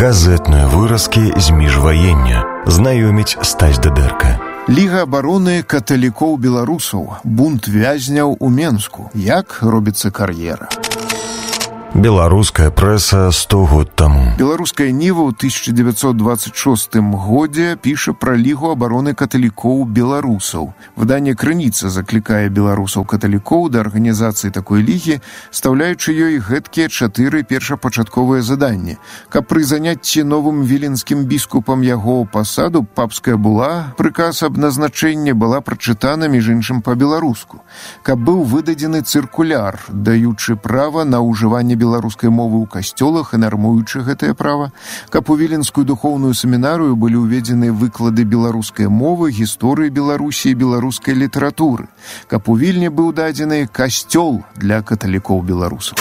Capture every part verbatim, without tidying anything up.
Газетныя выразкі з міжваення. Знаёміць Стась Дыдэрка. Ліга абароны каталікоў-беларусаў. Бунт вязняў у Менску. Як робіцца кар'ера? Беларуская прэса сто год таму. Беларуская Ніва ў тысяча дзевяцьсот двадцать шостым годзе піша пра Лігу абароны каталікоў-беларусаў. Выданне «Крыніца» заклікае беларусаў-каталікоў да арганізацыі такой лігі, стаўляючы ёй гэткія чатыры першапачатковыя заданні. Каб пры заняцці новым віленскім біскупам яго пасаду папская була, прыказ аб назначэнні была прачытана між іншым па-беларуску. Каб быў выдадзены цыркуляр, даючы права на ўжыванне беларускай мовы ў касцёлах і нармуючы гэтае права, каб у віленскую духоўную семінарыю былі ўведзены выклады беларускай мовы, гісторыі Беларусі і беларускай літаратуры, каб у Вільні быў дадзены касцёл для каталікоў-беларусаў.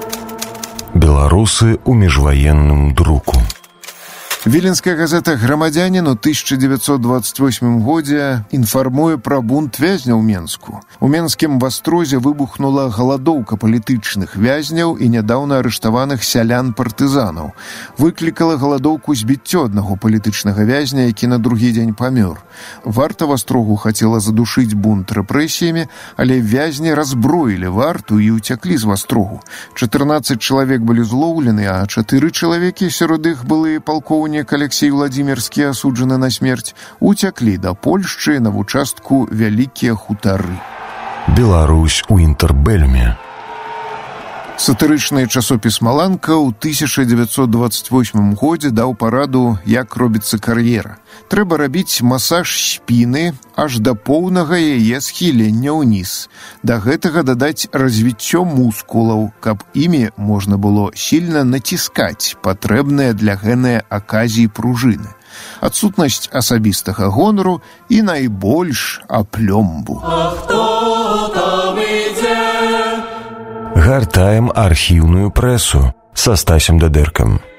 Беларусы ў міжваенным друку. Віленская газета «Грамадзянін» у тысяча дзевяцьсот двадцать восьмым годзе інфармуе пра бунт вязняў у Менску. У менскім вастрозе выбухнула галадоўка палітычных вязняў і нядаўна арыштаваных сялян-партызанаў. Выклікала галадоўку збіццё аднаго палітычнага вязня, які на другі дзень памёр. Варта вастрогу хацела задушыць бунт рэпрэсіямі, але вязні разброілі варту і ўцяклі з вастрогу. чатырнаццаць чалавек былі злоўлены, а чатыры чалавекі, сярод іх былыя палкоўнікі Алексей Владимирский, асуджаны на смерць, уцяклі да Польшчы на вучастку Вялікія хутары. Беларусь у інтэрбэльме. Сатырычны часопіс «Маланка» ў тысяча дзевяцьсот двадцать восьмым годзе даў параду, як робіцца кар'ера. Трэба рабіць масаж спіны аж да поўнага яе схілення ўніз. Да гэтага дадаць развіццё мускулаў, каб імі можна было сильна націскаць патрэбныя для гэнай аказіі пружыны. Адсутнасць асабістага гонару і найбольш аплёмбу. А хто там ідзе? Гартаем архіўную прэсу са Стасем Дыдэркам.